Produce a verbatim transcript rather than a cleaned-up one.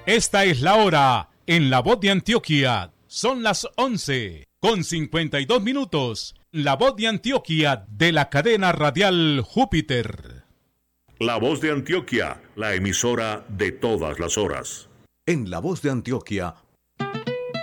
Esta es la hora en La Voz de Antioquia. Son las once con cincuenta y dos minutos. La Voz de Antioquia de la cadena radial Júpiter. La Voz de Antioquia, la emisora de todas las horas. En La Voz de Antioquia